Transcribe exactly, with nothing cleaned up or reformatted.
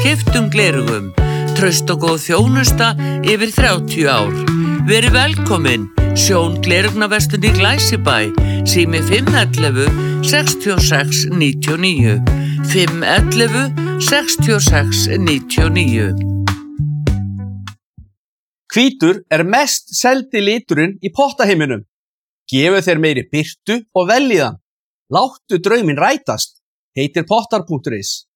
keyptum gleraugum. Traust og góð þjónusta yfir þrjátíu ár. Verið velkomin, Sjón gleraugnarverslun í Glæsibæ, sími fimm ellefu sextíu og sex níutíu og níu, fimm ellefu sextíu og sex níutíu og níu. Hvítur er mest seldi liturinn í pottaheiminum. Gefið þér meiri birtu og velíðan. Láttu drauminn rætast, heitir pottar punktur is.